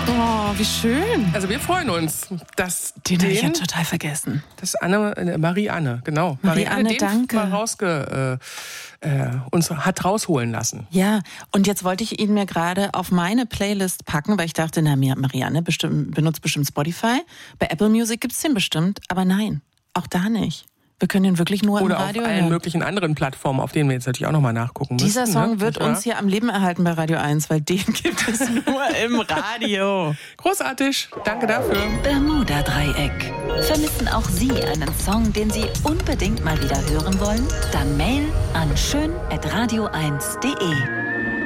Oh, wie schön. Also wir freuen uns, dass Den habe ich ja total vergessen. Das Marie-Anne, genau. Marie-Anne, den danke. Mal uns hat rausholen lassen. Ja, und jetzt wollte ich ihn mir gerade auf meine Playlist packen, weil ich dachte, Marie-Anne benutzt bestimmt Spotify. Bei Apple Music gibt's den bestimmt, aber nein, auch da nicht. Wir können ihn wirklich nur im Radio auf allen hören. möglichen anderen Plattformen, auf denen wir jetzt natürlich auch nochmal nachgucken müssen. Dieser Song wird uns hier am Leben erhalten bei Radio 1, weil den gibt es nur im Radio. Großartig, danke dafür. Bermuda-Dreieck. Vermissen auch Sie einen Song, den Sie unbedingt mal wieder hören wollen? Dann Mail an schön@radio1.de.